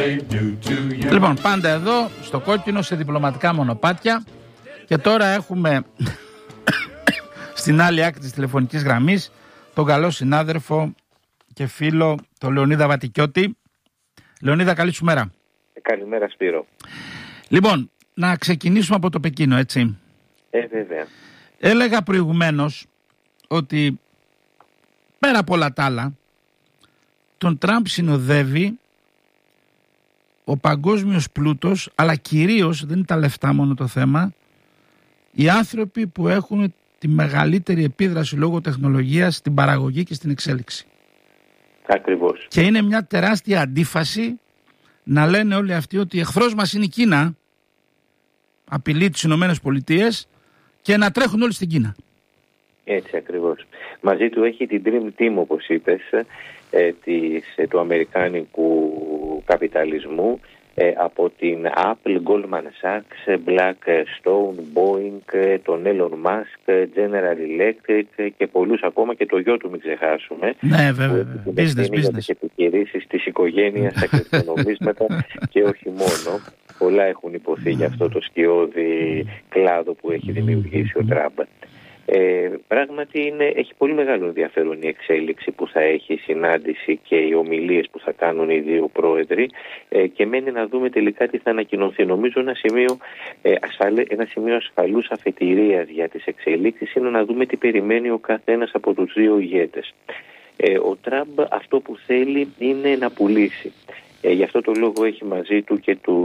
Λοιπόν, πάντα εδώ στο κόκκινο σε διπλωματικά μονοπάτια και τώρα έχουμε στην άλλη άκρη της τηλεφωνικής γραμμής τον καλό συνάδελφο και φίλο τον Λεωνίδα Βατικιώτη. Λεωνίδα, καλή σου μέρα. Καλημέρα, Σπύρο. Λοιπόν, να ξεκινήσουμε από το Πεκίνο, έτσι. Βέβαια. Έλεγα προηγουμένως ότι πέρα από όλα τα άλλα τον Τραμπ συνοδεύει ο παγκόσμιος πλούτος, αλλά κυρίως δεν είναι τα λεφτά μόνο το θέμα, οι άνθρωποι που έχουν τη μεγαλύτερη επίδραση λόγω τεχνολογίας στην παραγωγή και στην εξέλιξη. Ακριβώς. Και είναι μια τεράστια αντίφαση να λένε όλοι αυτοί ότι εχθρός μας είναι η Κίνα, απειλεί τις Ηνωμένες Πολιτείες, και να τρέχουν όλοι στην Κίνα. Έτσι ακριβώς. Μαζί του έχει την Dream Team, όπως είπες, του αμερικάνικου καπιταλισμού, από την Apple, Goldman Sachs, Blackstone, Boeing, τον Elon Musk, General Electric και πολλούς ακόμα, και το γιο του μην ξεχάσουμε. Ναι, βέβαια. Business. Για τις επιχειρήσεις της οικογένειας, τα κρυπτονομίσματα και όχι μόνο. Πολλά έχουν υποθεί για αυτό το σκιώδη κλάδο που έχει δημιουργήσει ο Τραμπ. Πράγματι έχει πολύ μεγάλο ενδιαφέρον η εξέλιξη που θα έχει η συνάντηση και οι ομιλίες που θα κάνουν οι δύο πρόεδροι, και μένει να δούμε τελικά τι θα ανακοινωθεί. Νομίζω ένα σημείο ασφαλούς αφετηρίας για τις εξελίξεις είναι να δούμε τι περιμένει ο καθένας από τους δύο ηγέτες. Ο Τραμπ αυτό που θέλει είναι να πουλήσει. Γι' αυτό το λόγο έχει μαζί του και